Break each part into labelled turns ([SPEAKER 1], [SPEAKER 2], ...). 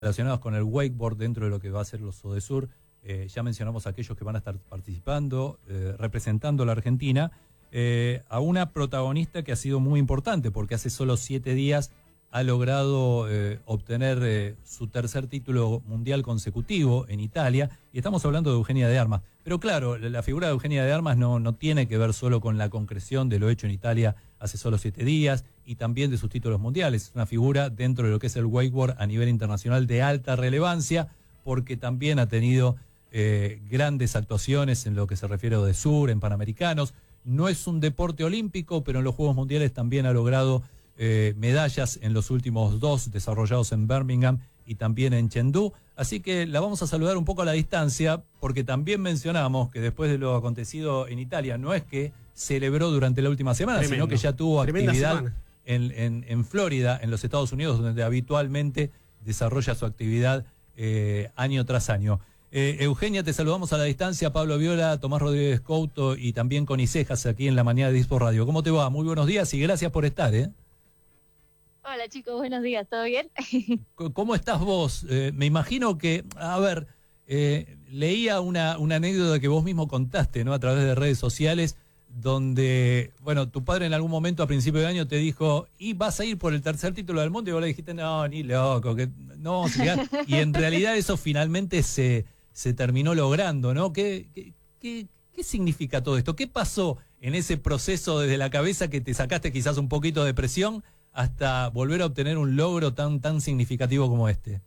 [SPEAKER 1] relacionados con el wakeboard dentro de lo que va a ser los Odesur. Ya mencionamos a aquellos que van a estar participando, representando a la Argentina, a una protagonista que ha sido muy importante porque hace solo 7 días ha logrado obtener su tercer título mundial consecutivo en Italia, y estamos hablando de Eugenia de Armas. Pero claro, la figura de Eugenia de Armas no tiene que ver solo con la concreción de lo hecho en Italia hace solo 7 días y también de sus títulos mundiales. Es una figura dentro de lo que es el wakeboard a nivel internacional de alta relevancia, porque también ha tenido grandes actuaciones en lo que se refiere a Odesur, en Panamericanos. No es un deporte olímpico, pero en los Juegos Mundiales también ha logrado medallas en los últimos 2 desarrollados en Birmingham y también en Chengdu. Así que la vamos a saludar un poco a la distancia, porque también mencionamos que después de lo acontecido en Italia, no es que celebró durante la última semana,
[SPEAKER 2] Tremendo.
[SPEAKER 1] Sino que ya tuvo
[SPEAKER 2] Tremenda
[SPEAKER 1] actividad en Florida, en los Estados Unidos, donde habitualmente desarrolla su actividad año tras año. Eugenia, te saludamos a la distancia. Pablo Viola, Tomás Rodríguez Couto y también con Icejas aquí en la mañana de Dispo Radio. ¿Cómo te va? Muy buenos días y gracias por estar.
[SPEAKER 3] Hola chicos, buenos días, ¿todo bien?
[SPEAKER 1] ¿Cómo estás vos? Me imagino que, a ver, leía una anécdota que vos mismo contaste, ¿no? A través de redes sociales, donde, bueno, tu padre en algún momento a principio de año te dijo, ¿y vas a ir por el tercer título del mundo? Y vos le dijiste, no, ni loco, que no vamos a llegar. Y en realidad eso finalmente se terminó logrando, ¿no? ¿Qué significa todo esto? ¿Qué pasó en ese proceso desde la cabeza que te sacaste quizás un poquito de presión hasta volver a obtener un logro tan significativo como este?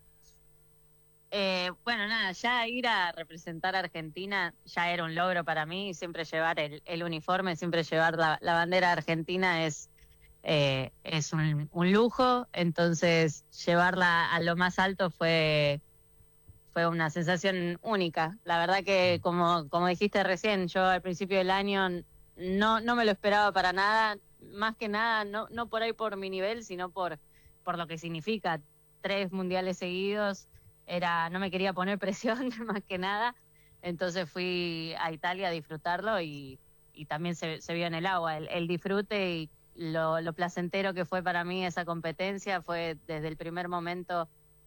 [SPEAKER 3] Bueno, nada, ya ir a representar a Argentina ya era un logro para mí. Siempre llevar el uniforme, siempre llevar la bandera argentina es un lujo. Entonces, llevarla a lo más alto fue una sensación única. La verdad que, como dijiste recién, yo al principio del año no me lo esperaba para nada. Más que nada, no por ahí por mi nivel, sino por lo que significa 3 mundiales seguidos. No me quería poner presión más que nada, entonces fui a Italia a disfrutarlo y también se vio en el agua el disfrute y lo placentero que fue para mí esa competencia. Fue desde el primer momento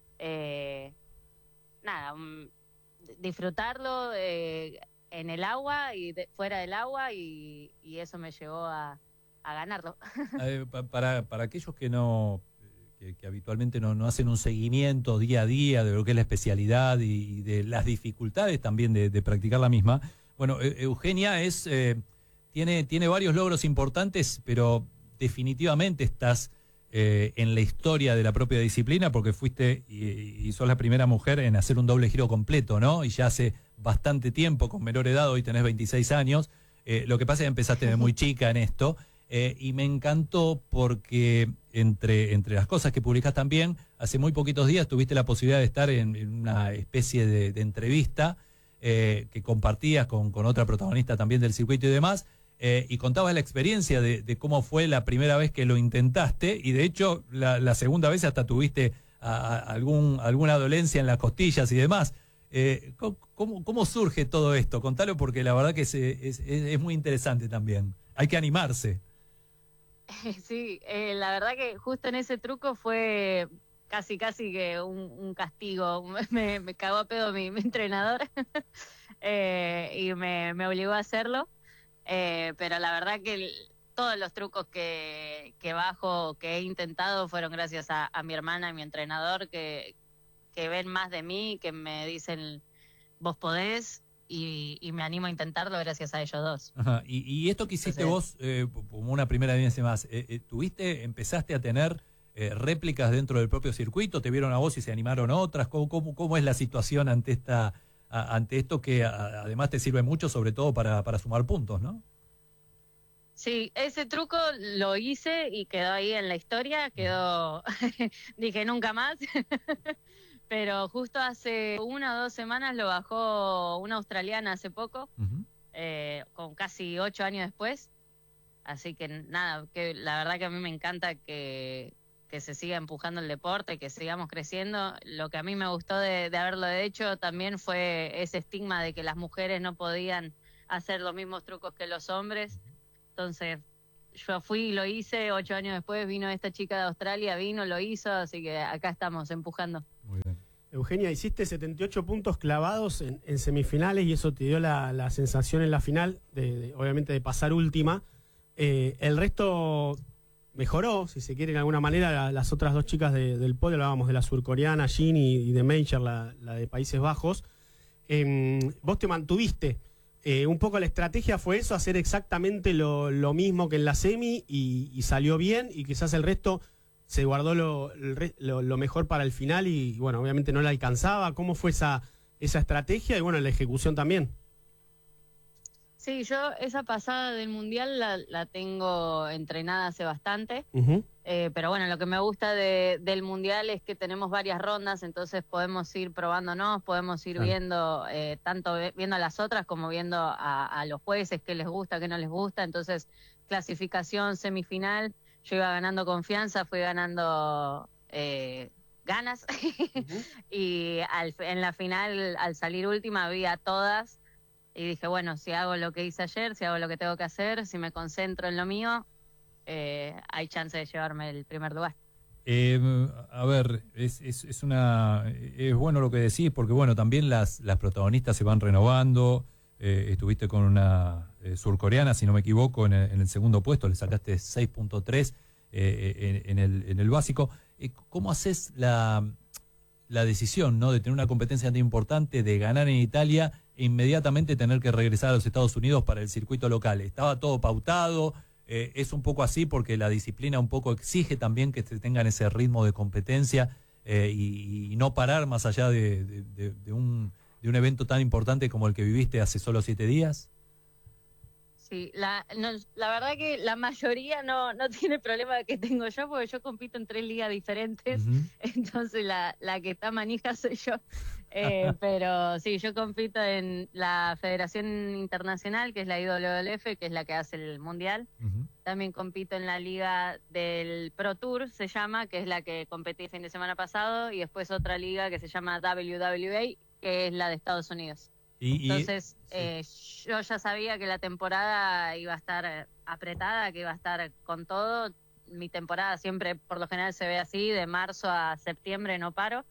[SPEAKER 3] disfrutarlo en el agua y fuera del agua, y eso me llevó a ganarlo.
[SPEAKER 1] Para aquellos que que habitualmente no hacen un seguimiento día a día de lo que es la especialidad y de las dificultades también de practicar la misma. Bueno, Eugenia tiene varios logros importantes, pero definitivamente estás en la historia de la propia disciplina, porque fuiste y sos la primera mujer en hacer un doble giro completo, ¿no? Y ya hace bastante tiempo, con menor edad, hoy tenés 26 años. Lo que pasa es que empezaste de muy chica en esto. Y me encantó porque entre las cosas que publicás también, hace muy poquitos días tuviste la posibilidad de estar en una especie de entrevista que compartías con otra protagonista también del circuito y demás, y contabas la experiencia de cómo fue la primera vez que lo intentaste, y de hecho la segunda vez hasta tuviste alguna dolencia en las costillas y demás. ¿Cómo surge todo esto? Contalo, porque la verdad que es muy interesante también. Hay que animarse.
[SPEAKER 3] Sí, la verdad que justo en ese truco fue casi que un castigo. Me cagó a pedo mi entrenador y me obligó a hacerlo. Pero la verdad que todos los trucos que he intentado fueron gracias a mi hermana y mi entrenador, que ven más de mí, que me dicen vos podés, y me animo a intentarlo gracias a ellos dos.
[SPEAKER 1] Ajá. Y esto que hiciste vos, como una primera evidencia más, ¿empezaste a tener réplicas dentro del propio circuito? ¿Te vieron a vos y se animaron otras? ¿Cómo es la situación ante esto que además te sirve mucho, sobre todo para sumar puntos, ¿no?
[SPEAKER 3] Sí, ese truco lo hice y quedó ahí en la historia, dije nunca más. Pero justo hace 1 o 2 semanas lo bajó una australiana hace poco, con casi 8 años después. Así que nada, que la verdad que a mí me encanta que se siga empujando el deporte, que sigamos creciendo. Lo que a mí me gustó de haberlo hecho también fue ese estigma de que las mujeres no podían hacer los mismos trucos que los hombres. Entonces yo fui y lo hice. 8 años después vino esta chica de Australia, lo hizo, así que acá estamos empujando.
[SPEAKER 1] Muy
[SPEAKER 2] Eugenia, hiciste 78 puntos clavados en semifinales y eso te dio la sensación en la final, obviamente, de pasar última. El resto mejoró, si se quiere, de alguna manera. Las otras dos chicas del podio, hablábamos de la surcoreana, Jin, y de Meijer, la de Países Bajos. Vos te mantuviste. Un poco la estrategia fue eso, hacer exactamente lo mismo que en la semi y salió bien, y quizás el resto se guardó lo mejor para el final y bueno, obviamente no la alcanzaba. ¿Cómo fue esa estrategia y bueno, la ejecución también?
[SPEAKER 3] Sí, yo esa pasada del Mundial la tengo entrenada hace bastante, pero bueno, lo que me gusta del Mundial es que tenemos varias rondas, entonces podemos ir probándonos, podemos ir viendo, tanto viendo a las otras como viendo a los jueces, qué les gusta, qué no les gusta. Entonces, clasificación, semifinal, yo iba ganando confianza, fui ganando ganas y en la final, al salir última, vi a todas y dije, bueno, si hago lo que hice ayer, si hago lo que tengo que hacer, si me concentro en lo mío, hay chance de llevarme el primer lugar.
[SPEAKER 1] A ver, es bueno lo que decís, porque bueno, también las protagonistas se van renovando. Estuviste con una surcoreana, si no me equivoco, en el segundo puesto, le sacaste 6.3 en el básico. ¿Cómo haces la decisión, ¿no?, de tener una competencia tan importante, de ganar en Italia e inmediatamente tener que regresar a los Estados Unidos para el circuito local? ¿Estaba todo pautado? Es un poco así porque la disciplina un poco exige también que se tengan ese ritmo de competencia y no parar más allá de un evento tan importante como el que viviste hace solo 7 días.
[SPEAKER 3] Sí, la verdad que la mayoría no tiene problema que tengo yo, porque yo compito en 3 ligas diferentes, entonces la que está manija soy yo. Pero sí, yo compito en la Federación Internacional, que es la IWF, que es la que hace el Mundial. También compito en la liga del Pro Tour, se llama, que es la que competí el fin de semana pasado, y después otra liga que se llama WWA, que es la de Estados Unidos. Entonces, yo ya sabía que la temporada iba a estar apretada, que iba a estar con todo. Mi temporada siempre, por lo general, se ve así, de marzo a septiembre no paro.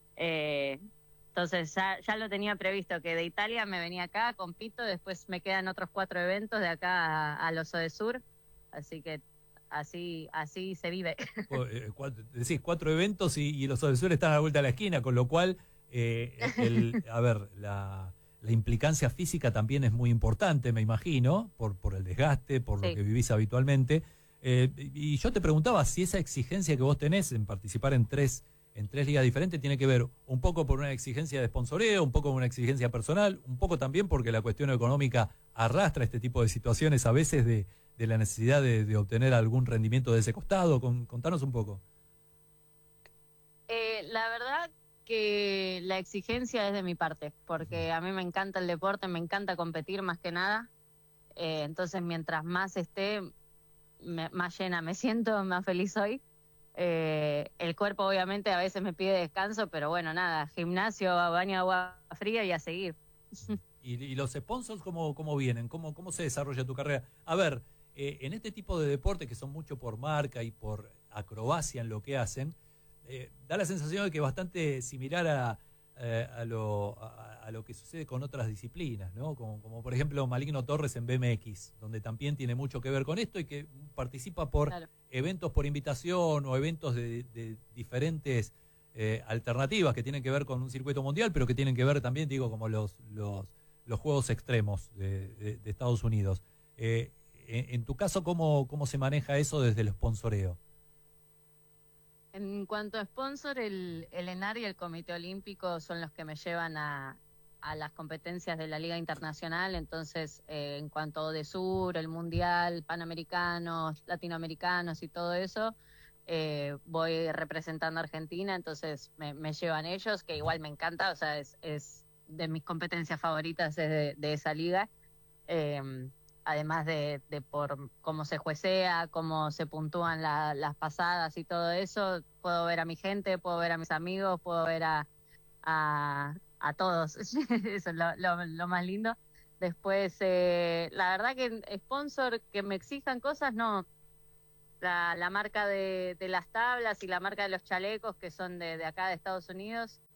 [SPEAKER 3] Entonces, ya lo tenía previsto, que de Italia me venía acá, compito, después me quedan otros 4 eventos de acá al Oso de Sur, así que así se vive.
[SPEAKER 1] Decís 4 eventos y los Oso del Sur están a la vuelta de la esquina, con lo cual, a ver, la implicancia física también es muy importante, me imagino, por el desgaste, por lo que vivís habitualmente. Y yo te preguntaba si esa exigencia que vos tenés en participar en tres ligas diferentes tiene que ver un poco por una exigencia de sponsoreo, un poco por una exigencia personal, un poco también porque la cuestión económica arrastra este tipo de situaciones a veces de la necesidad de obtener algún rendimiento de ese costado. Contanos un poco.
[SPEAKER 3] La verdad que la exigencia es de mi parte, porque a mí me encanta el deporte, me encanta competir más que nada. Entonces, mientras más esté, más llena me siento, más feliz soy. El cuerpo obviamente a veces me pide descanso, pero bueno, nada, gimnasio, baño, agua fría y a seguir.
[SPEAKER 1] ¿Y los sponsors cómo vienen? ¿Cómo se desarrolla tu carrera? A ver, en este tipo de deportes que son mucho por marca y por acrobacia en lo que hacen, da la sensación de que es bastante similar a lo que sucede con otras disciplinas, ¿no? Como por ejemplo Maligno Torres en BMX, donde también tiene mucho que ver con esto y que participa por eventos por invitación o eventos de diferentes alternativas que tienen que ver con un circuito mundial, pero que tienen que ver también, digo, como los Juegos Extremos de Estados Unidos. En tu caso, ¿cómo se maneja eso desde el sponsoreo?
[SPEAKER 3] En cuanto a sponsor, el ENAR y el Comité Olímpico son los que me llevan a las competencias de la Liga Internacional. Entonces, en cuanto de Sur, el Mundial, Panamericanos, Latinoamericanos y todo eso, voy representando a Argentina, entonces me llevan ellos, que igual me encanta, o sea, es de mis competencias favoritas es de esa liga. Además de por cómo se juecea, cómo se puntúan las pasadas y todo eso, puedo ver a mi gente, puedo ver a mis amigos, puedo ver a todos. Eso es lo más lindo. Después, la verdad que sponsor que me exijan cosas, no. La marca de las tablas y la marca de los chalecos, que son de acá de Estados Unidos,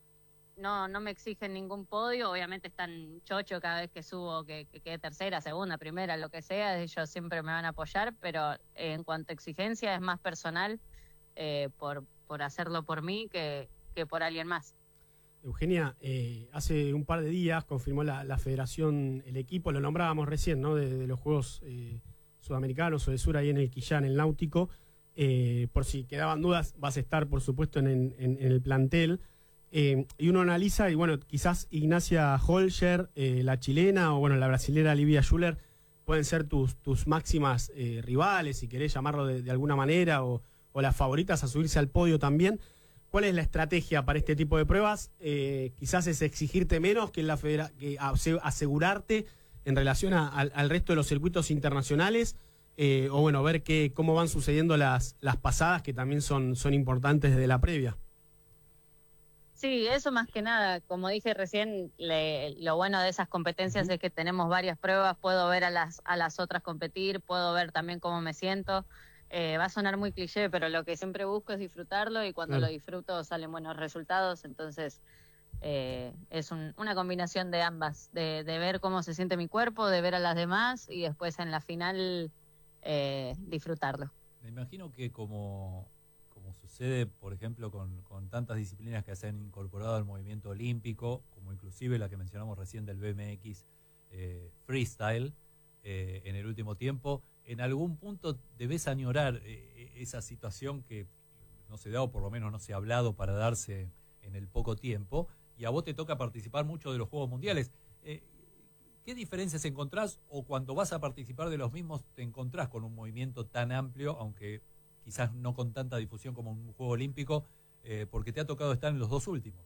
[SPEAKER 3] no me exigen ningún podio, obviamente están chocho cada vez que subo, que quede tercera, segunda, primera, lo que sea, ellos siempre me van a apoyar, pero en cuanto a exigencia es más personal, por hacerlo por mí que por alguien más.
[SPEAKER 2] Eugenia, hace un par de días confirmó la federación, el equipo, lo nombrábamos recién, ¿no? De los Juegos Sudamericanos o de Sur ahí en el Quillán, en el Náutico. Por si quedaban dudas, vas a estar, por supuesto, en el plantel. Y uno analiza, y bueno, quizás Ignacia Holger, la chilena, o bueno, la brasilera Livia Schuller, pueden ser tus máximas rivales, si querés llamarlo de alguna manera, o las favoritas a subirse al podio también. ¿Cuál es la estrategia para este tipo de pruebas? Quizás es exigirte menos que asegurarte en relación al resto de los circuitos internacionales, o bueno, ver cómo van sucediendo las pasadas, que también son importantes desde la previa.
[SPEAKER 3] Sí, eso más que nada, como dije recién, lo bueno de esas competencias es que tenemos varias pruebas, puedo ver a las otras competir, puedo ver también cómo me siento. Va a sonar muy cliché, pero lo que siempre busco es disfrutarlo, y cuando lo disfruto salen buenos resultados. Entonces es una combinación de ambas, de ver cómo se siente mi cuerpo, de ver a las demás y después en la final disfrutarlo.
[SPEAKER 1] Me imagino que como sucede, por ejemplo, con tantas disciplinas que se han incorporado al movimiento olímpico, como inclusive la que mencionamos recién del BMX freestyle, en el último tiempo, en algún punto debes añorar esa situación que no se da, o por lo menos no se ha hablado para darse en el poco tiempo, y a vos te toca participar mucho de los Juegos Mundiales. ¿Qué diferencias encontrás, o cuando vas a participar de los mismos te encontrás con un movimiento tan amplio, aunque quizás no con tanta difusión como un Juego Olímpico, porque te ha tocado estar en los dos últimos?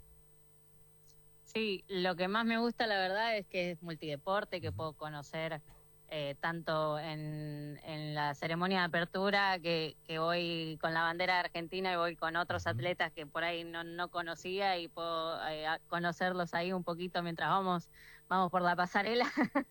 [SPEAKER 3] Sí, lo que más me gusta, la verdad, es que es multideporte, que puedo conocer tanto en la ceremonia de apertura, que voy con la bandera de Argentina y voy con otros atletas que por ahí no conocía, y puedo conocerlos ahí un poquito mientras vamos por la pasarela.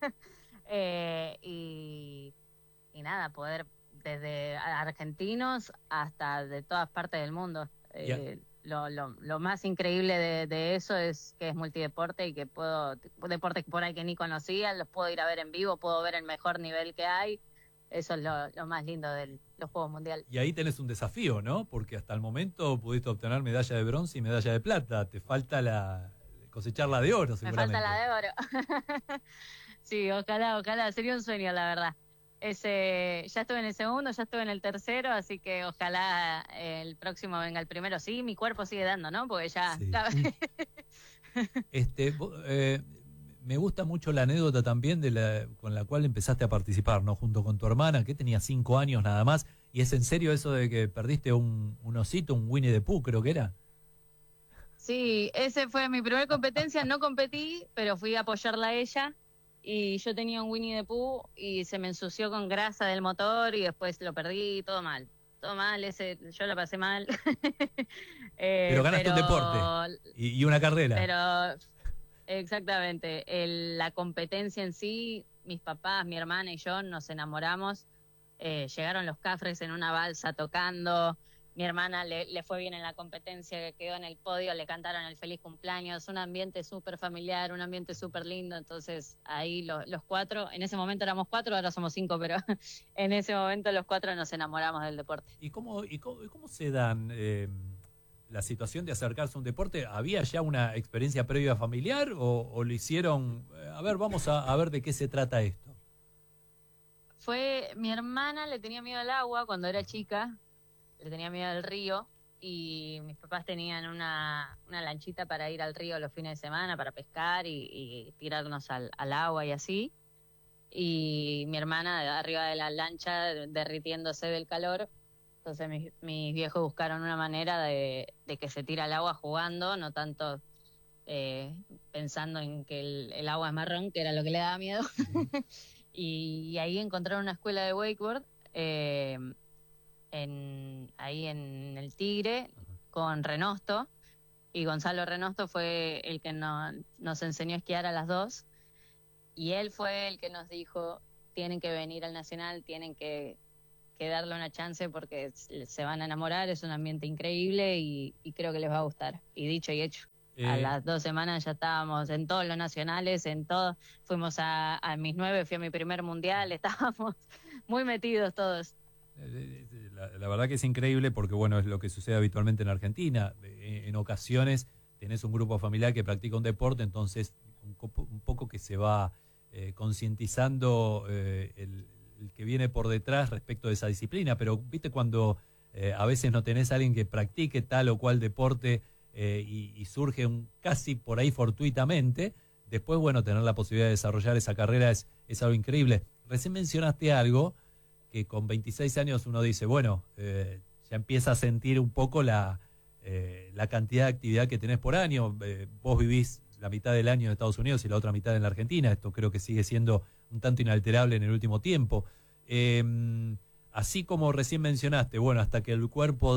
[SPEAKER 3] Y nada, poder desde argentinos hasta de todas partes del mundo. Lo más increíble de eso es que es multideporte, y que deportes que por ahí que ni conocía, los puedo ir a ver en vivo, puedo ver el mejor nivel que hay. Eso es lo más lindo de los Juegos Mundiales.
[SPEAKER 1] Y ahí tenés un desafío, ¿no? Porque hasta el momento pudiste obtener medalla de bronce y medalla de plata. Te falta cosechar la de oro, seguramente.
[SPEAKER 3] Me falta la de oro. Sí, ojalá, sería un sueño, la verdad. Ya estuve en el segundo, ya estuve en el tercero, así que ojalá el próximo venga el primero. Sí, mi cuerpo sigue dando, ¿no? Porque ya...
[SPEAKER 1] Sí. Me gusta mucho la anécdota también con la cual empezaste a participar, ¿no? Junto con tu hermana, que tenía 5 años nada más. ¿Y es en serio eso de que perdiste un osito, un Winnie the Pooh, creo que era?
[SPEAKER 3] Sí, ese fue mi primera competencia. No competí, pero fui a apoyarla a ella. Y yo tenía un Winnie the Pooh y se me ensució con grasa del motor y después lo perdí, todo mal, yo la pasé mal.
[SPEAKER 1] Pero ganaste un deporte y una carrera.
[SPEAKER 3] Pero exactamente, la competencia en sí, mis papás, mi hermana y yo nos enamoramos. Llegaron los Cafres en una balsa tocando. Mi hermana le fue bien en la competencia, que quedó en el podio, le cantaron el feliz cumpleaños, un ambiente súper familiar, un ambiente súper lindo. Entonces ahí los cuatro, en ese momento éramos 4, ahora somos 5, pero en ese momento los 4 nos enamoramos del deporte.
[SPEAKER 1] ¿Y cómo se dan la situación de acercarse a un deporte? ¿Había ya una experiencia previa familiar o lo hicieron, a ver, vamos a ver de qué se trata esto?
[SPEAKER 3] Mi hermana le tenía miedo al agua cuando era chica, le tenía miedo al río, y mis papás tenían una lanchita para ir al río los fines de semana para pescar y tirarnos al agua y así. Y mi hermana arriba de la lancha derritiéndose del calor. Entonces mis viejos buscaron una manera de que se tire al agua jugando, no tanto pensando en que el agua es marrón, que era lo que le daba miedo. Y ahí encontraron una escuela de wakeboard ahí en el Tigre, con Renosto, y Gonzalo Renosto fue el que nos enseñó a esquiar a las dos, y él fue el que nos dijo: tienen que venir al Nacional, tienen que darle una chance porque se van a enamorar, es un ambiente increíble y creo que les va a gustar. Y dicho y hecho. A las 2 semanas ya estábamos en todos los nacionales, en todo. Fuimos a mis 9, fui a mi primer mundial, estábamos muy metidos todos.
[SPEAKER 1] La verdad que es increíble porque, bueno, es lo que sucede habitualmente en Argentina. En ocasiones tenés un grupo familiar que practica un deporte, entonces un poco que se va concientizando el que viene por detrás respecto de esa disciplina. Pero, viste, cuando a veces no tenés a alguien que practique tal o cual deporte y surge casi por ahí fortuitamente, después, bueno, tener la posibilidad de desarrollar esa carrera es algo increíble. Recién mencionaste algo que con 26 años uno dice, bueno, ya empieza a sentir un poco la cantidad de actividad que tenés por año. Vos vivís la mitad del año en Estados Unidos y la otra mitad en la Argentina. Esto creo que sigue siendo un tanto inalterable en el último tiempo. Así como recién mencionaste, bueno, hasta que el cuerpo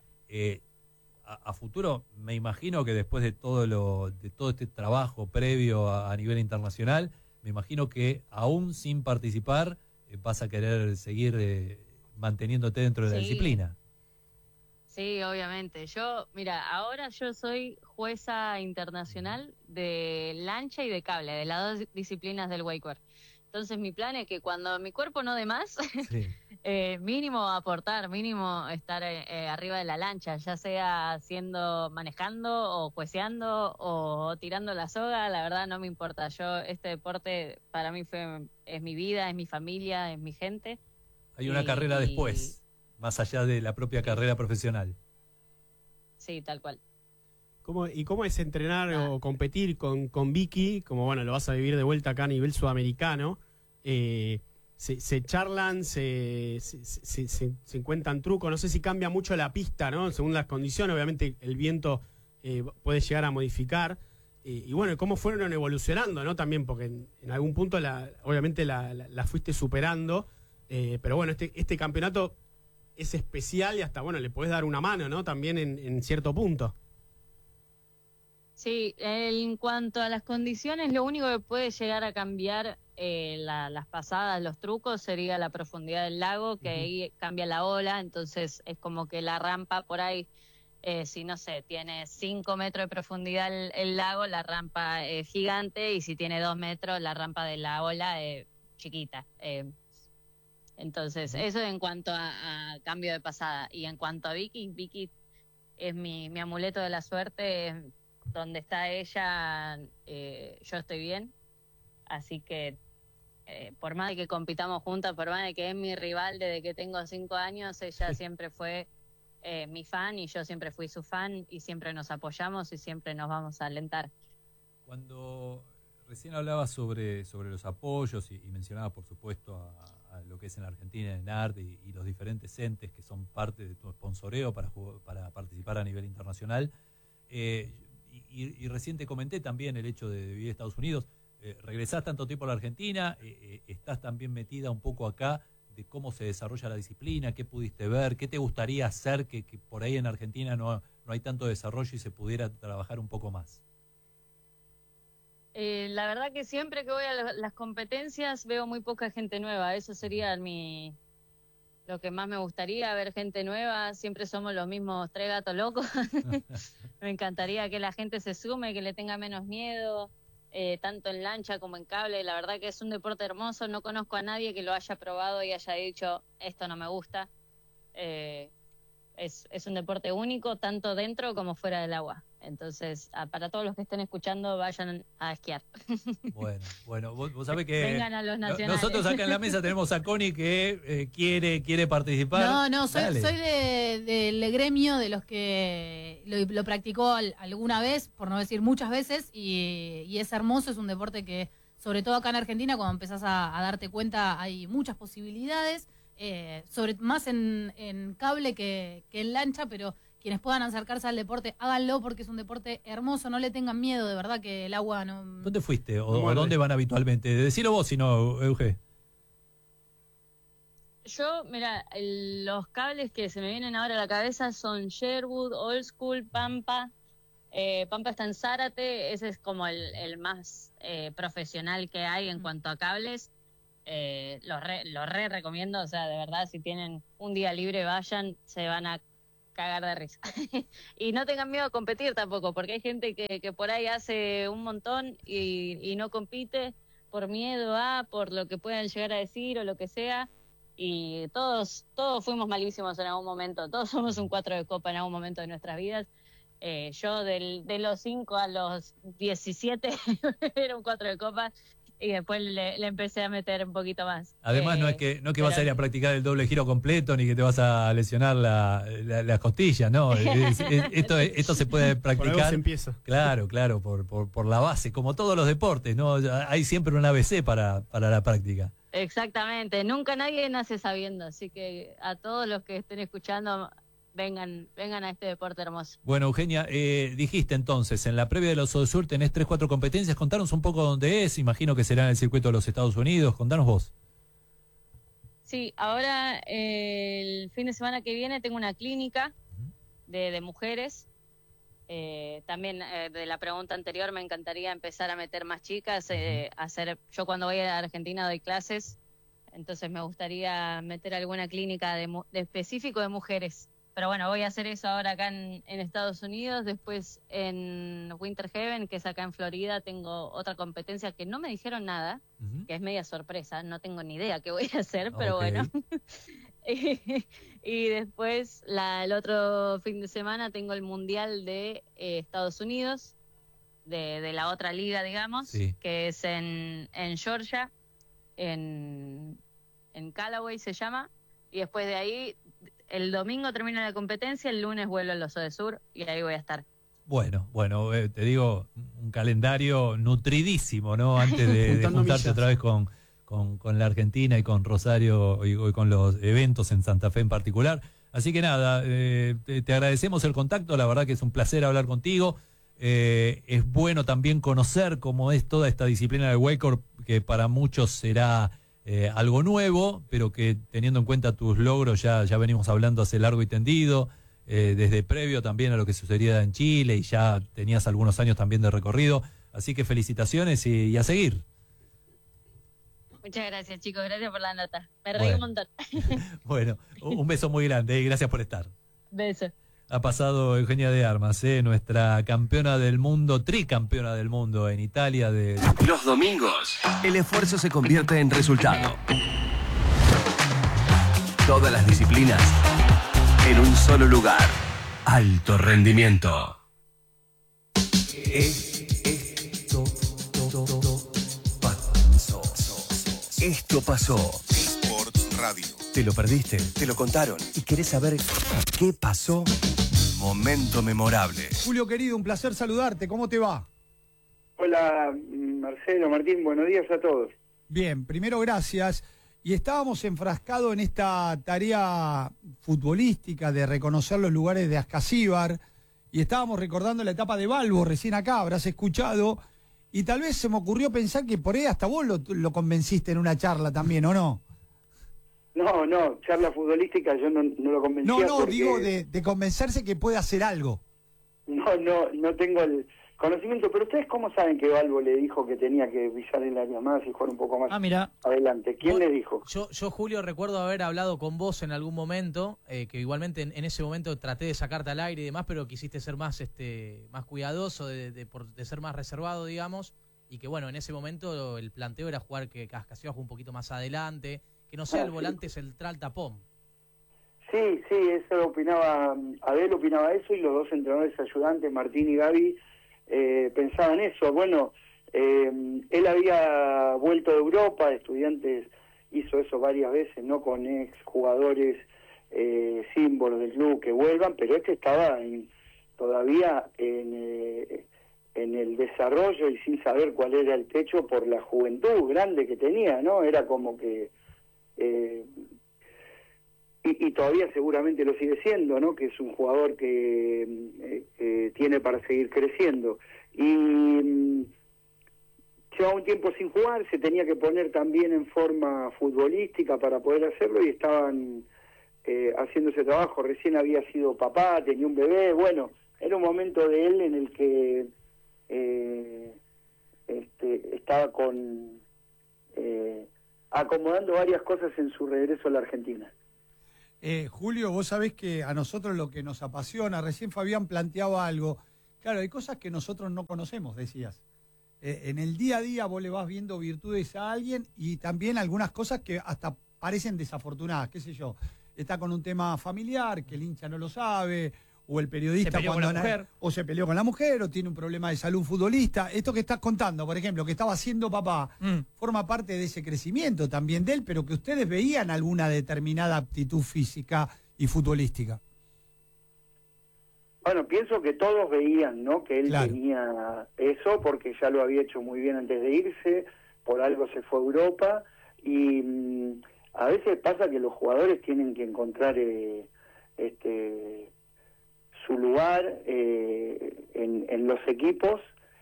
[SPEAKER 1] a futuro, me imagino que después de todo este trabajo previo a nivel internacional, me imagino que aún sin participar vas a querer seguir manteniéndote dentro de la disciplina.
[SPEAKER 3] Sí, obviamente. Mira, ahora yo soy jueza internacional de lancha y de cable, de las 2 disciplinas del wakeboard. Entonces mi plan es que cuando mi cuerpo no dé más,
[SPEAKER 1] Sí.
[SPEAKER 3] mínimo aportar, mínimo estar arriba de la lancha, ya sea manejando o jueceando o tirando la soga, la verdad no me importa. Este deporte para mí es mi vida, es mi familia, es mi gente.
[SPEAKER 1] Hay una carrera después, más allá de la propia carrera profesional.
[SPEAKER 3] Sí, tal cual.
[SPEAKER 2] ¿Cómo es entrenar o competir con Vicky? Como bueno, lo vas a vivir de vuelta acá a nivel sudamericano. Se charlan, se encuentran trucos. No sé si cambia mucho la pista, ¿no? Según las condiciones, obviamente el viento puede llegar a modificar. Y bueno, cómo fueron evolucionando, ¿no? También, porque en algún punto obviamente la fuiste superando. Pero bueno, este campeonato es especial y hasta, bueno, le podés dar una mano, ¿no? También en cierto punto.
[SPEAKER 3] Sí, en cuanto a las condiciones, lo único que puede llegar a cambiar las pasadas, los trucos, sería la profundidad del lago, que ahí cambia la ola, entonces es como que la rampa por ahí, si no sé, tiene 5 metros de profundidad el lago, la rampa es gigante, y si tiene 2 metros, la rampa de la ola es chiquita. Entonces, eso en cuanto a cambio de pasada. Y en cuanto a Vicky es mi amuleto de la suerte. Donde está ella, yo estoy bien. Así que, por más de que compitamos juntas, por más de que es mi rival desde que tengo 5 años, ella siempre fue mi fan y yo siempre fui su fan, y siempre nos apoyamos y siempre nos vamos a alentar.
[SPEAKER 1] Cuando recién hablabas sobre los apoyos y mencionabas, por supuesto, a lo que es en la Argentina, en ART y los diferentes entes que son parte de tu sponsoreo para participar a nivel internacional, y recién te comenté también el hecho de vivir en Estados Unidos. Regresás tanto tiempo a la Argentina, estás también metida un poco acá de cómo se desarrolla la disciplina, qué pudiste ver, qué te gustaría hacer que por ahí en Argentina no hay tanto desarrollo y se pudiera trabajar un poco más.
[SPEAKER 3] La verdad que siempre que voy a las competencias veo muy poca gente nueva. Eso sería lo que más me gustaría, ver gente nueva. Siempre somos los mismos 3 gatos locos. Me encantaría que la gente se sume, que le tenga menos miedo, tanto en lancha como en cable. La verdad que es un deporte hermoso. No conozco a nadie que lo haya probado y haya dicho, esto no me gusta. Es un deporte único, tanto dentro como fuera del agua. Entonces, para todos los que estén escuchando, vayan a esquiar.
[SPEAKER 1] Bueno, vos sabés que
[SPEAKER 3] vengan a los nacionales.
[SPEAKER 1] Nosotros acá en la mesa tenemos a Connie que quiere participar.
[SPEAKER 4] No, soy del gremio de los que lo practicó alguna vez, por no decir muchas veces, y es hermoso, es un deporte que, sobre todo acá en Argentina, cuando empezás a darte cuenta, hay muchas posibilidades, más en cable que en lancha, pero quienes puedan acercarse al deporte, háganlo, porque es un deporte hermoso, no le tengan miedo, de verdad que el agua no...
[SPEAKER 1] ¿Dónde fuiste o dónde van habitualmente? Decilo vos, si no, Euge.
[SPEAKER 3] Yo, mira, los cables que se me vienen ahora a la cabeza son Sherwood, Old School, Pampa. Pampa está en Zárate, ese es como el más profesional que hay en cuanto a cables. Lo recomiendo, o sea, de verdad, si tienen un día libre, vayan, se van a cagar de risa. Y no tengan miedo a competir tampoco, porque hay gente que por ahí hace un montón y no compite por miedo por lo que puedan llegar a decir o lo que sea. Y todos fuimos malísimos en algún momento, todos somos un 4 de copa en algún momento de nuestras vidas. Yo de los 5 a los 17 era un 4 de copa y después le empecé a meter un poquito más.
[SPEAKER 1] Además, no es que vas a ir a practicar el doble giro completo ni que te vas a lesionar las costillas, ¿no? Esto se puede practicar.
[SPEAKER 2] Por algo se empieza.
[SPEAKER 1] Claro, por la base, como todos los deportes, ¿no? Hay siempre un ABC para la práctica.
[SPEAKER 3] Exactamente, nunca nadie nace sabiendo, así que a todos los que estén escuchando, vengan a este deporte hermoso.
[SPEAKER 1] Bueno, Eugenia, dijiste entonces, en la previa de los Odesur tenés 3-4 competencias, contanos un poco dónde es, imagino que será en el circuito de los Estados Unidos, contanos vos.
[SPEAKER 3] Sí, ahora el fin de semana que viene tengo una clínica de mujeres. También de la pregunta anterior me encantaría empezar a meter más chicas, yo cuando voy a Argentina doy clases, entonces me gustaría meter alguna clínica de específico de mujeres. Pero bueno, voy a hacer eso ahora acá en Estados Unidos. Después en Winter Haven, que es acá en Florida, tengo otra competencia que no me dijeron nada, que es media sorpresa. No tengo ni idea qué voy a hacer, pero bueno. Y después el otro fin de semana tengo el Mundial de Estados Unidos, de la otra liga, digamos, que es en Georgia, en Callaway se llama. Y después de ahí, el domingo termina la competencia, el lunes vuelo a los Odesur y ahí voy a estar.
[SPEAKER 1] Bueno, te digo, un calendario nutridísimo, ¿no? Antes de juntarte otra vez con la Argentina y con Rosario y con los eventos en Santa Fe en particular. Así que nada, te agradecemos el contacto, la verdad que es un placer hablar contigo. Es bueno también conocer cómo es toda esta disciplina del wakeboard, que para muchos será algo nuevo, pero que teniendo en cuenta tus logros ya venimos hablando hace largo y tendido, desde previo también a lo que sucedía en Chile y ya tenías algunos años también de recorrido. Así que felicitaciones y a seguir.
[SPEAKER 3] Muchas gracias, chicos. Gracias por la nota. Me reí un montón.
[SPEAKER 1] Bueno, un beso muy grande y gracias por estar.
[SPEAKER 3] Beso.
[SPEAKER 1] Ha pasado Eugenia de Armas, nuestra campeona del mundo, tricampeona del mundo en Italia.
[SPEAKER 5] Los domingos, el esfuerzo se convierte en resultado. Todas las disciplinas en un solo lugar. Alto rendimiento. Esto pasó.
[SPEAKER 6] Sports Radio.
[SPEAKER 5] ¿Te lo perdiste? ¿Te lo contaron? ¿Y querés saber qué pasó? Momento memorable.
[SPEAKER 7] Julio querido, un placer saludarte. ¿Cómo te va?
[SPEAKER 8] Hola, Marcelo, Martín, buenos días a todos.
[SPEAKER 7] Bien, primero gracias. Y estábamos enfrascados en esta tarea futbolística de reconocer los lugares de Ascasíbar y estábamos recordando la etapa de Balbo recién acá, habrás escuchado, y tal vez se me ocurrió pensar que por ahí hasta vos lo convenciste en una charla también, ¿o no?
[SPEAKER 8] No, charla futbolística yo no lo convencía.
[SPEAKER 7] No, digo de convencerse que puede hacer algo.
[SPEAKER 8] No tengo el conocimiento, pero ¿ustedes cómo saben que Balbo le dijo que tenía que pisar el área más y jugar un poco más adelante? ¿Quién le dijo?
[SPEAKER 9] Yo, Julio, recuerdo haber hablado con vos en algún momento, que igualmente en ese momento traté de sacarte al aire y demás, pero quisiste ser más cuidadoso, de ser más reservado, digamos, y que bueno, en ese momento el planteo era jugar que Ascasíbar juegue un poquito más adelante, que no sea el volante central tapón.
[SPEAKER 8] Sí, eso opinaba, Abel opinaba eso y los dos entrenadores ayudantes, Martín y Gaby, pensaban eso. Bueno, él había vuelto de Europa, Estudiantes hizo eso varias veces, ¿no? Con ex jugadores símbolos del club que vuelvan, pero estaba todavía en el desarrollo y sin saber cuál era el techo por la juventud grande que tenía, ¿no? Era como que y todavía seguramente lo sigue siendo, ¿no? Que es un jugador que tiene para seguir creciendo. Y llevaba un tiempo sin jugar, se tenía que poner también en forma futbolística para poder hacerlo y estaban haciendo ese trabajo. Recién había sido papá, tenía un bebé, bueno, era un momento de él en el que estaba acomodando varias cosas en su regreso a la Argentina.
[SPEAKER 7] Julio, vos sabés que a nosotros lo que nos apasiona, recién Fabián planteaba algo, claro, hay cosas que nosotros no conocemos, decías. En el día a día vos le vas viendo virtudes a alguien y también algunas cosas que hasta parecen desafortunadas, qué sé yo. Está con un tema familiar, que el hincha no lo sabe, o el periodista
[SPEAKER 6] se peleó con la mujer.
[SPEAKER 7] O se peleó con la mujer, o tiene un problema de salud futbolista. Esto que estás contando, por ejemplo, que estaba haciendo papá, forma parte de ese crecimiento también de él, pero que ustedes veían alguna determinada aptitud física y futbolística.
[SPEAKER 8] Bueno, pienso que todos veían, ¿no?, que él
[SPEAKER 7] Claro.
[SPEAKER 8] tenía eso, porque ya lo había hecho muy bien antes de irse, por algo se fue a Europa, y a veces pasa que los jugadores tienen que encontrar su lugar en los equipos,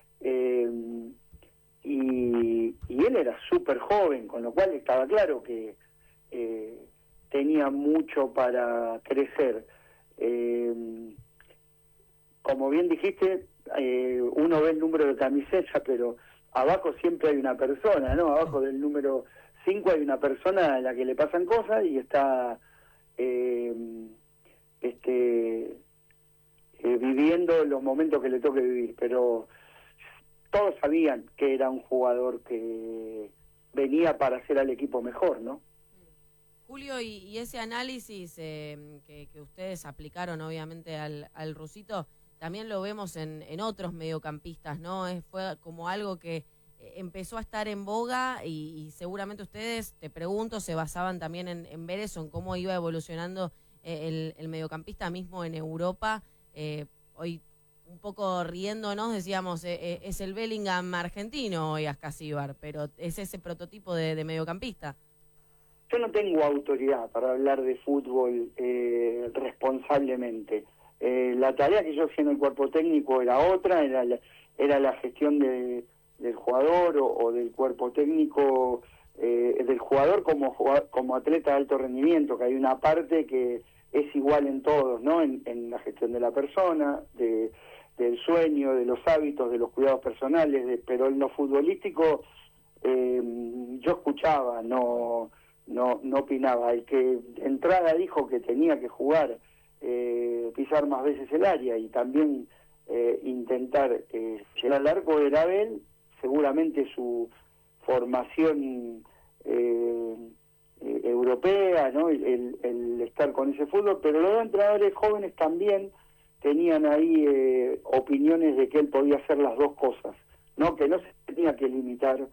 [SPEAKER 8] y él era súper joven, con lo cual estaba claro que tenía mucho para crecer. Como bien dijiste, uno ve el número de camiseta, pero abajo siempre hay una persona, ¿no? Abajo del número 5 hay una persona a la que le pasan cosas y está viviendo los momentos que le toque vivir. Pero todos sabían que era un jugador que venía para hacer al equipo mejor, ¿no?
[SPEAKER 10] Julio, y ese análisis que ustedes aplicaron obviamente al Rusito, también lo vemos en otros mediocampistas, ¿no? Fue como algo que empezó a estar en boga y seguramente ustedes, te pregunto, se basaban también en ver eso, en cómo iba evolucionando el mediocampista mismo en Europa. Hoy, un poco riéndonos, decíamos, es el Bellingham argentino hoy Ascasíbar, pero es ese prototipo de mediocampista.
[SPEAKER 8] Yo no tengo autoridad para hablar de fútbol responsablemente. La tarea que yo hacía en el cuerpo técnico era otra, era la gestión del jugador o del cuerpo técnico, del jugador como atleta de alto rendimiento, que hay una parte que es igual en todos, ¿no? En la gestión de la persona, del sueño, de los hábitos, de los cuidados personales, pero en lo futbolístico yo escuchaba, no opinaba. El que de entrada dijo que tenía que jugar, pisar más veces el área y también intentar llegar al arco era Abel. Seguramente su formación europea, ¿no? El estar con ese fútbol, pero los entrenadores jóvenes también tenían ahí opiniones de que él podía hacer las dos cosas, ¿no? Que no se tenía que limitar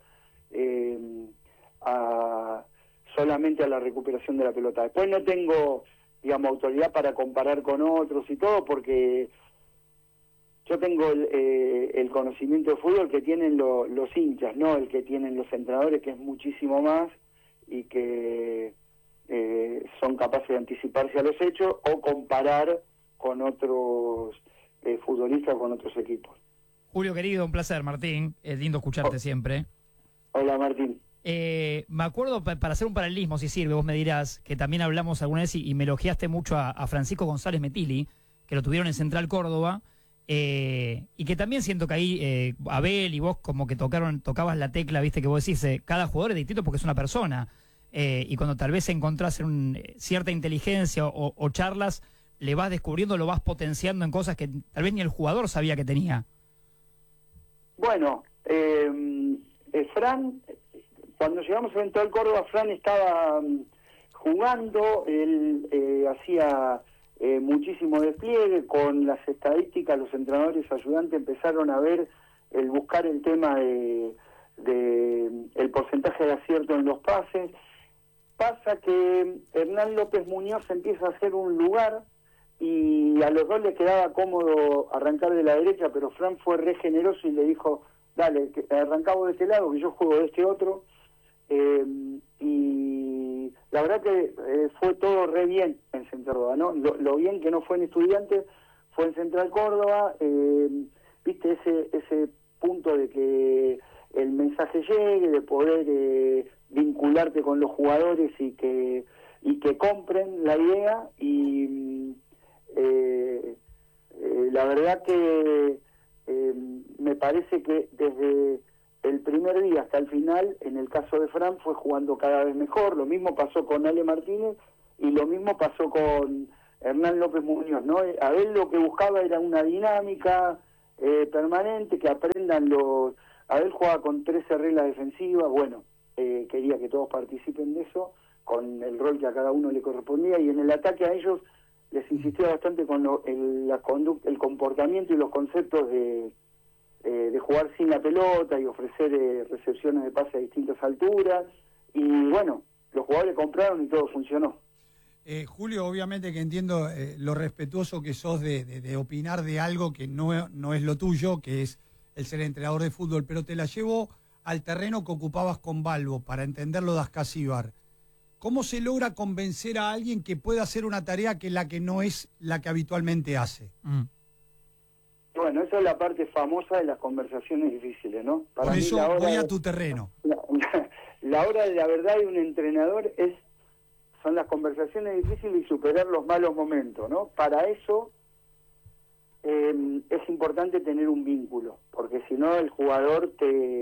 [SPEAKER 8] solamente a la recuperación de la pelota. Después no tengo, digamos, autoridad para comparar con otros y todo, porque yo tengo el conocimiento de fútbol que tienen los hinchas, no el que tienen los entrenadores, que es muchísimo más y que son capaces de anticiparse a los hechos o comparar con otros futbolistas o con otros equipos.
[SPEAKER 6] Julio, querido, un placer, Martín. Es lindo escucharte siempre.
[SPEAKER 8] Hola, Martín.
[SPEAKER 6] Me acuerdo, para hacer un paralelismo, si sirve, vos me dirás, que también hablamos alguna vez y me elogiaste mucho a Francisco González Metili, que lo tuvieron en Central Córdoba, y que también siento que ahí Abel y vos como que tocabas la tecla, viste, que vos decís, cada jugador es distinto porque es una persona, y cuando tal vez encontrás cierta inteligencia o charlas, le vas descubriendo, lo vas potenciando en cosas que tal vez ni el jugador sabía que tenía.
[SPEAKER 8] Bueno, Fran, cuando llegamos a Central Córdoba, Fran estaba jugando, él hacía muchísimo despliegue. Con las estadísticas, los entrenadores ayudantes empezaron a ver, buscar el tema de el porcentaje de acierto en los pases. Pasa que Hernán López Muñoz empieza a hacer un lugar y a los dos les quedaba cómodo arrancar de la derecha, pero Fran fue re generoso y le dijo, dale, arrancamos de este lado, que yo juego de este otro. Y la verdad que fue todo re bien en Central Córdoba, ¿no? Lo bien que no fue en Estudiantes fue en Central Córdoba. Viste ese punto de que el mensaje llegue, de poder vincularte con los jugadores y que compren la idea. Y la verdad que me parece que desde el primer día hasta el final, en el caso de Fran, fue jugando cada vez mejor. Lo mismo pasó con Ale Martínez y lo mismo pasó con Hernán López Muñoz, ¿no? Abel lo que buscaba era una dinámica permanente, que aprendan los... Abel jugaba con 13 reglas defensivas, bueno, quería que todos participen de eso, con el rol que a cada uno le correspondía, y en el ataque a ellos les insistía bastante con el comportamiento y los conceptos de jugar sin la pelota y ofrecer recepciones de pase a distintas alturas, y bueno, los jugadores compraron y todo funcionó.
[SPEAKER 7] Julio, obviamente que entiendo lo respetuoso que sos de opinar de algo que no es lo tuyo, que es el ser entrenador de fútbol, pero te la llevo al terreno que ocupabas con Balbo, para entenderlo de Ascasíbar. ¿Cómo se logra convencer a alguien que pueda hacer una tarea que no es la que habitualmente hace?
[SPEAKER 8] Bueno, esa es la parte famosa de las conversaciones difíciles, ¿no?
[SPEAKER 7] Por eso voy a tu terreno.
[SPEAKER 8] La hora de la verdad de un entrenador son las conversaciones difíciles y superar los malos momentos, ¿no? Para eso es importante tener un vínculo, porque si no el jugador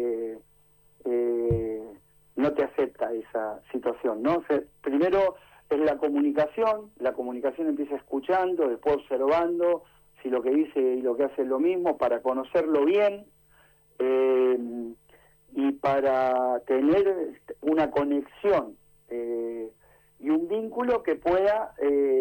[SPEAKER 8] no te acepta esa situación, ¿no? O sea, primero es la comunicación empieza escuchando, después observando si lo que dice y lo que hace es lo mismo, para conocerlo bien y para tener una conexión y un vínculo que pueda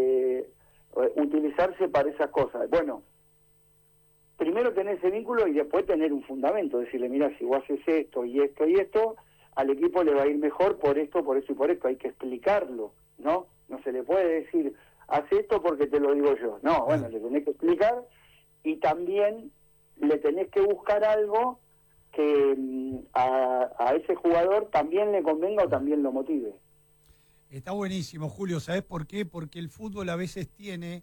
[SPEAKER 8] utilizarse para esas cosas. Bueno, primero tener ese vínculo y después tener un fundamento, decirle, mira, si vos haces esto y esto y esto, al equipo le va a ir mejor por esto, por eso y por esto. Hay que explicarlo, ¿no? No se le puede decir, haz esto porque te lo digo yo. No, bueno, le tenés que explicar, y también le tenés que buscar algo que a ese jugador también le convenga o también lo motive.
[SPEAKER 7] Está buenísimo, Julio. ¿Sabés por qué? Porque el fútbol a veces tiene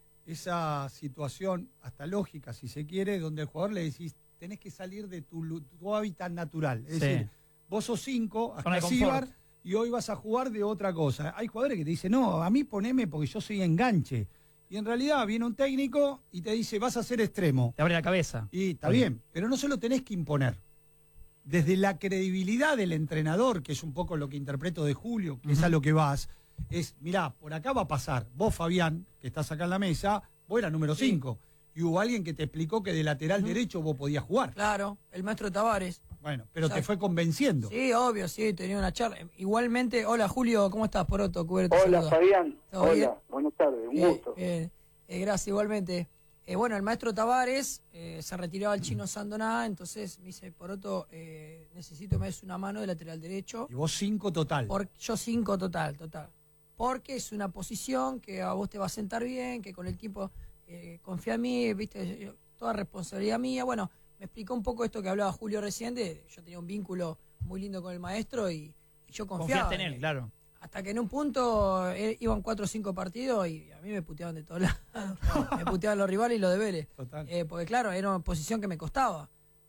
[SPEAKER 7] esa situación, hasta lógica, si se quiere, donde al jugador le decís, tenés que salir de tu hábitat natural. Es decir, vos sos 5, Ascasíbar, y hoy vas a jugar de otra cosa. Hay jugadores que te dicen, no, a mí poneme porque yo soy enganche. Y en realidad viene un técnico y te dice, vas a ser extremo.
[SPEAKER 6] Te abre la cabeza.
[SPEAKER 7] Y está bien, pero no se lo tenés que imponer. Desde la credibilidad del entrenador, que es un poco lo que interpreto de Julio, que es a lo que vas, es, mirá, por acá va a pasar. Vos, Fabián, que estás acá en la mesa, vos eras número 5. Y hubo alguien que te explicó que de lateral derecho vos podías jugar.
[SPEAKER 11] Claro, el maestro Tavares.
[SPEAKER 7] Bueno, pero te fue convenciendo.
[SPEAKER 11] Sí, obvio, sí, tenía una charla. Igualmente, hola Julio, ¿cómo estás, Poroto?
[SPEAKER 8] Hola, saluda. Fabián. Hola, buenas tardes, un gusto.
[SPEAKER 11] Gracias, igualmente. Bueno, el maestro Tavares se retiraba al Chino Sandoná, entonces me dice, Poroto, necesito que me des una mano de lateral derecho.
[SPEAKER 7] Y vos 5 total.
[SPEAKER 11] Yo 5 total. Porque es una posición que a vos te va a sentar bien, que con el tiempo confía en mí, viste, toda responsabilidad mía. Bueno, me explicó un poco esto que hablaba Julio recién, yo tenía un vínculo muy lindo con el maestro y yo confiaba.
[SPEAKER 6] Confiaste en él, claro.
[SPEAKER 11] Hasta que en un punto iban 4 o 5 partidos y a mí me puteaban de todos lados. Me puteaban los rivales y los deberes. Porque claro, era una posición que me costaba.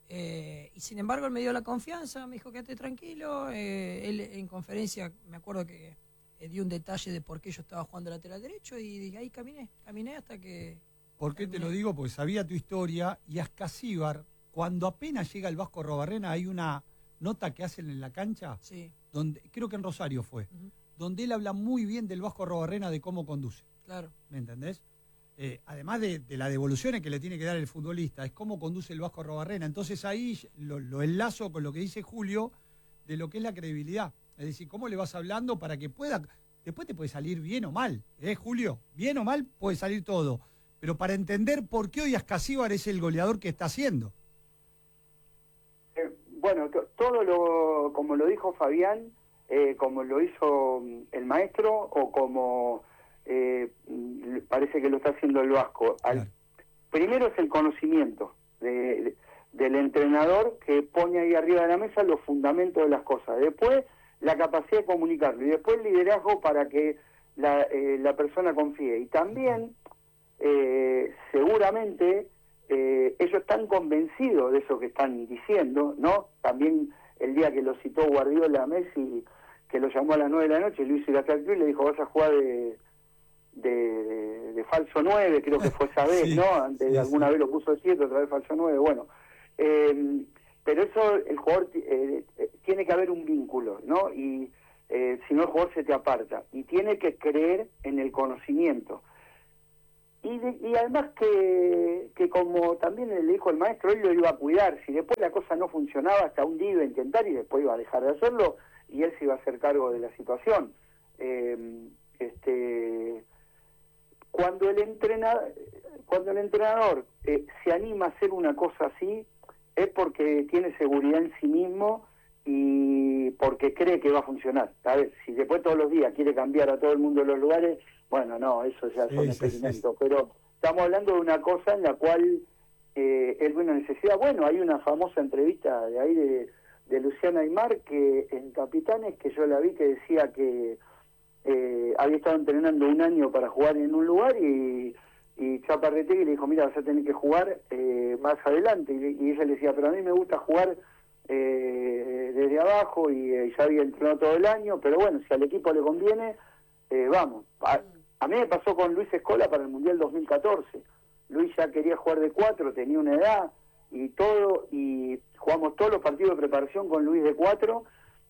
[SPEAKER 11] Y sin embargo él me dio la confianza, me dijo, quédate tranquilo. Él en conferencia, me acuerdo que dio un detalle de por qué yo estaba jugando lateral derecho y ahí caminé hasta que...
[SPEAKER 7] ¿Por qué te lo digo? Porque sabía tu historia y Ascasíbar, cuando apenas llega el Vasco Arrobarrena, hay una nota que hacen en la cancha, donde creo que en Rosario fue, donde él habla muy bien del Vasco Arrobarrena, de cómo conduce.
[SPEAKER 11] Claro.
[SPEAKER 7] ¿Me entendés? Además de las devoluciones que le tiene que dar el futbolista, es cómo conduce el Vasco Arrobarrena. Entonces ahí lo enlazo con lo que dice Julio de lo que es la credibilidad. Es decir, cómo le vas hablando para que pueda... Después te puede salir bien o mal, Julio? Bien o mal puede salir todo. Pero para entender por qué hoy Ascasíbar es el goleador que está haciendo.
[SPEAKER 8] Bueno, como lo dijo Fabián, como lo hizo el maestro, o como parece que lo está haciendo el Vasco.
[SPEAKER 7] Claro.
[SPEAKER 8] Primero es el conocimiento del entrenador, que pone ahí arriba de la mesa los fundamentos de las cosas. Después la capacidad de comunicarlo, y después el liderazgo para que la persona confíe. Y también, seguramente, ellos están convencidos de eso que están diciendo, ¿no? También el día que lo citó Guardiola a Messi, que lo llamó a las 9 de la noche, lo hizo ir a y le dijo, vas a jugar de falso 9, creo que fue esa vez, ¿no? Antes alguna vez lo puso de 7, otra vez falso 9, bueno. Pero eso, el jugador, tiene que haber un vínculo, ¿no? Y si no el jugador se te aparta. Y tiene que creer en el conocimiento. Y además que como también le dijo el maestro, él lo iba a cuidar. Si después la cosa no funcionaba, hasta un día iba a intentar y después iba a dejar de hacerlo y él se iba a hacer cargo de la situación. Cuando el entrenador se anima a hacer una cosa así, es porque tiene seguridad en sí mismo y porque cree que va a funcionar. A ver, si después todos los días quiere cambiar a todo el mundo de los lugares, bueno, no, eso ya son experimentos. Pero estamos hablando de una cosa en la cual es una necesidad. Bueno, hay una famosa entrevista de ahí de Luciana Aymar que en Capitanes, que yo la vi, que decía que había estado entrenando un año para jugar en un lugar y Chaparretegui le dijo, mira, vas a tener que jugar más adelante. Y ella le decía, pero a mí me gusta jugar desde abajo y ya había entrenado todo el año, pero bueno, si al equipo le conviene, vamos. A mí me pasó con Luis Escola para el Mundial 2014. Luis ya quería jugar de 4, tenía una edad y todo, y jugamos todos los partidos de preparación con Luis de 4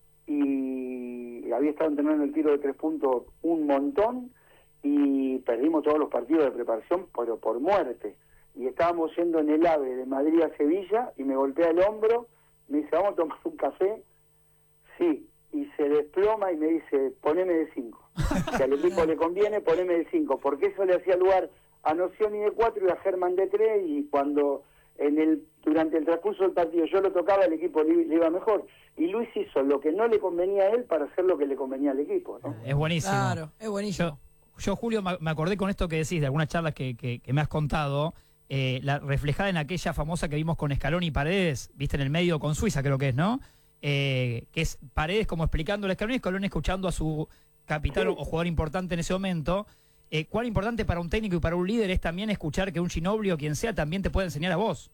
[SPEAKER 8] y había estado entrenando el tiro de 3 puntos un montón y perdimos todos los partidos de preparación, pero por muerte. Y estábamos yendo en el AVE de Madrid a Sevilla y me golpea el hombro, me dice, ¿vamos a tomar un café? Sí, y se desploma y me dice, poneme de 5. Si al equipo le conviene, poneme de 5, porque eso le hacía lugar a Nocioni de 4 y a Germán de 3, y cuando durante el transcurso del partido yo lo tocaba, el equipo le iba mejor. Y Luis hizo lo que no le convenía a él para hacer lo que le convenía al equipo, ¿no?
[SPEAKER 6] Es buenísimo.
[SPEAKER 11] Claro, es buenísimo.
[SPEAKER 6] Yo, Julio, me acordé con esto que decís de algunas charlas que me has contado, la reflejada en aquella famosa que vimos con Scaloni y Paredes, viste, en el medio con Suiza, creo que es, ¿no? Que es Paredes como explicando a Scaloni y Scaloni escuchando a su capitán o jugador importante en ese momento. ¿Cuán importante para un técnico y para un líder es también escuchar que un Ginóbili o quien sea también te puede enseñar a vos?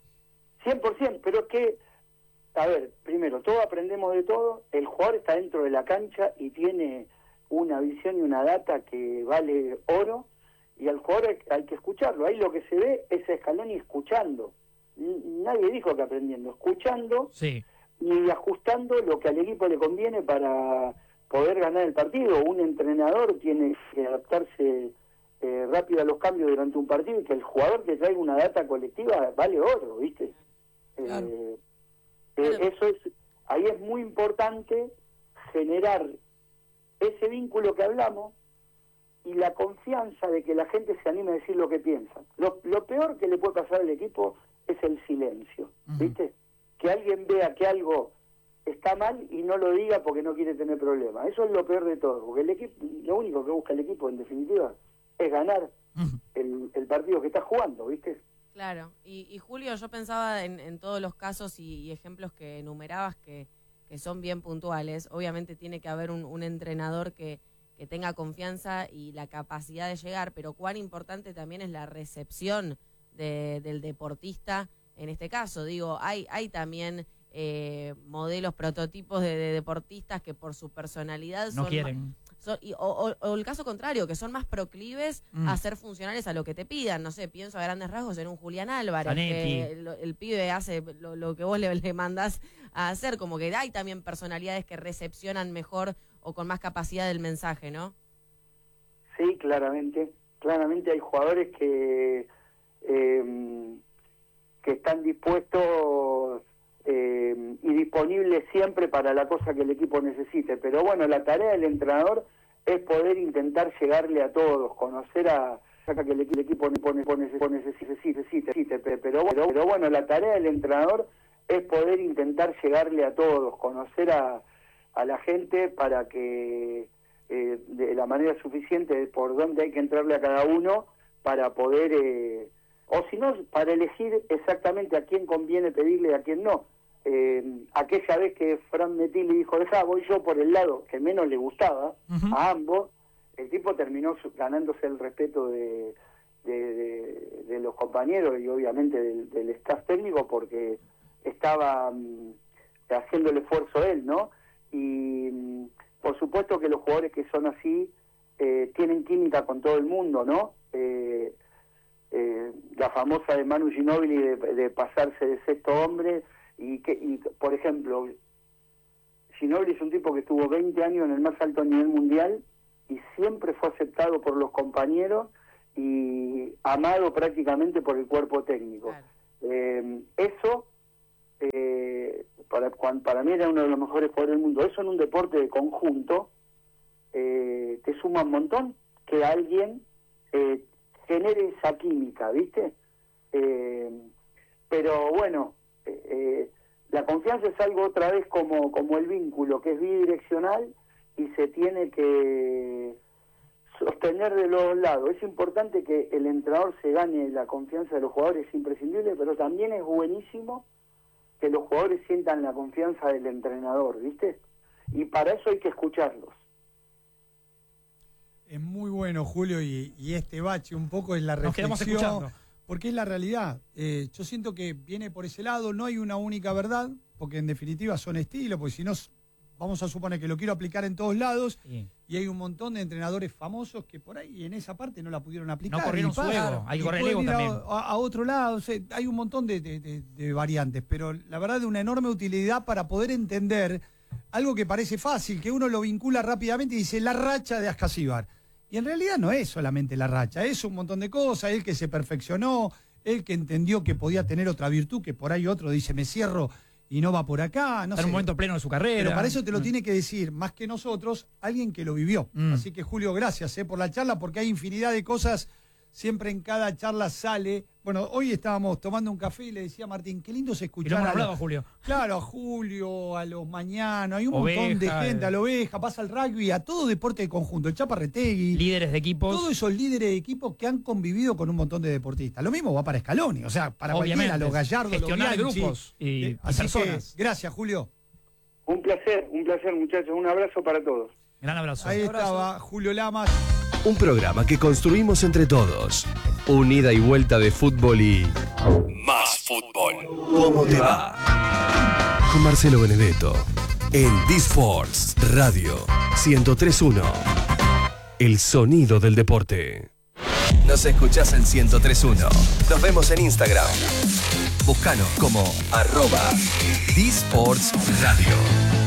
[SPEAKER 8] 100%, pero que, a ver, primero, todos aprendemos de todo, el jugador está dentro de la cancha y tiene una visión y una data que vale oro, y al jugador hay que escucharlo. Ahí lo que se ve es a Scaloni escuchando. Nadie dijo que aprendiendo, escuchando
[SPEAKER 6] sí,
[SPEAKER 8] y ajustando lo que al equipo le conviene para poder ganar el partido. Un entrenador tiene que adaptarse rápido a los cambios durante un partido, y que el jugador que traiga una data colectiva vale oro, ¿viste?
[SPEAKER 11] Claro.
[SPEAKER 8] Eso es, ahí es muy importante generar ese vínculo que hablamos y la confianza de que la gente se anime a decir lo que piensa. Lo peor que le puede pasar al equipo es el silencio, ¿viste? Que alguien vea que algo está mal y no lo diga porque no quiere tener problemas. Eso es lo peor de todo, porque el equipo, lo único que busca el equipo en definitiva es ganar el partido que está jugando, ¿viste?
[SPEAKER 10] Claro, y Julio, yo pensaba en todos los casos y ejemplos que enumerabas que son bien puntuales. Obviamente tiene que haber un entrenador que tenga confianza y la capacidad de llegar, pero cuán importante también es la recepción del deportista en este caso. Digo, hay también modelos, prototipos de deportistas que por su personalidad
[SPEAKER 6] no quieren.
[SPEAKER 10] O el caso contrario, que son más proclives a ser funcionales a lo que te pidan. No sé, pienso a grandes rasgos en un Julián Álvarez, que el pibe hace lo que vos le mandás a hacer, como que hay también personalidades que recepcionan mejor o con más capacidad del mensaje, ¿no?
[SPEAKER 8] Sí, claramente hay jugadores que están dispuestos y disponibles siempre para la cosa que el equipo necesite, pero bueno, la tarea del entrenador es poder intentar llegarle a todos, conocer a que el equipo necesite, pero bueno, la tarea del entrenador es poder intentar llegarle a todos, conocer a la gente para que de la manera suficiente por dónde hay que entrarle a cada uno para poder, o si no, para elegir exactamente a quién conviene pedirle y a quién no. Aquella vez que Fran Metilli dijo, voy yo por el lado que menos le gustaba a ambos, el tipo terminó ganándose el respeto de los compañeros y obviamente del staff técnico, porque estaba haciendo el esfuerzo él, ¿no? Y por supuesto que los jugadores que son así tienen química con todo el mundo, ¿no? La famosa de Manu Ginóbili de pasarse de sexto hombre, y por ejemplo, Ginóbili es un tipo que estuvo 20 años en el más alto nivel mundial y siempre fue aceptado por los compañeros y amado prácticamente por el cuerpo técnico. Eso, para mí era uno de los mejores jugadores del mundo. Eso en un deporte de conjunto te suma un montón que alguien genere esa química, ¿viste? Pero bueno, la confianza es algo otra vez como el vínculo, que es bidireccional y se tiene que sostener de los lados. Es importante que el entrenador se gane la confianza de los jugadores, es imprescindible, pero también es buenísimo que los jugadores sientan la confianza del entrenador, ¿viste? Y para eso hay que escucharlos.
[SPEAKER 7] Es muy bueno, Julio, y este bache un poco es la reflexión.
[SPEAKER 6] Nos quedamos escuchando.
[SPEAKER 7] Porque es la realidad. Yo siento que viene por ese lado, no hay una única verdad, porque en definitiva son estilos, porque si no, vamos a suponer que lo quiero aplicar en todos lados,
[SPEAKER 6] Sí.
[SPEAKER 7] y hay un montón de entrenadores famosos que por ahí en esa parte no la pudieron aplicar.
[SPEAKER 6] No corrieron
[SPEAKER 7] Y
[SPEAKER 6] su ego, hay que correr el ego
[SPEAKER 7] pueden ir
[SPEAKER 6] también.
[SPEAKER 7] a otro lado, o sea, hay un montón de variantes, pero la verdad de una enorme utilidad para poder entender algo que parece fácil, que uno lo vincula rápidamente y dice la racha de Ascasíbar. Y en realidad no es solamente la racha, es un montón de cosas, él que se perfeccionó, él que entendió que podía tener otra virtud, que por ahí otro dice me cierro y no va por acá. No
[SPEAKER 6] Está en
[SPEAKER 7] sé.
[SPEAKER 6] un momento pleno de su carrera.
[SPEAKER 7] Pero para eso te lo tiene que decir, más que nosotros, alguien que lo vivió. Así que Julio, gracias por la charla, porque hay infinidad de cosas, siempre en cada charla sale. Bueno, hoy estábamos tomando un café y le decía a Martín, qué lindo se
[SPEAKER 6] Y lo
[SPEAKER 7] escuchar.
[SPEAKER 6] hemos hablado, Julio.
[SPEAKER 7] Claro, a Julio, a los Mañanos, hay un
[SPEAKER 6] Oveja,
[SPEAKER 7] montón de gente, a la Oveja, pasa al rugby, a todo deporte de conjunto, el Chaparretegui.
[SPEAKER 6] Líderes de equipos.
[SPEAKER 7] Todos esos líderes de equipos que han convivido con un montón de deportistas. Lo mismo va para Scaloni, o sea, para
[SPEAKER 6] Obviamente.
[SPEAKER 7] cualquiera, los Gallardo, los
[SPEAKER 6] Gestionar
[SPEAKER 7] Bianchi.
[SPEAKER 6] grupos y
[SPEAKER 7] Así
[SPEAKER 6] personas.
[SPEAKER 7] que, gracias, Julio.
[SPEAKER 8] Un placer, muchachos. Un abrazo para todos.
[SPEAKER 6] Gran abrazo.
[SPEAKER 7] Ahí estaba Julio Lamas.
[SPEAKER 5] Un programa que construimos entre todos. Un ida y vuelta de fútbol y más fútbol. ¿Cómo te va? Con Marcelo Benedetto en D-Sports Radio 103.1. El sonido del deporte. Nos escuchás en 103.1. Nos vemos en Instagram. Búscanos como @D-Sports Radio.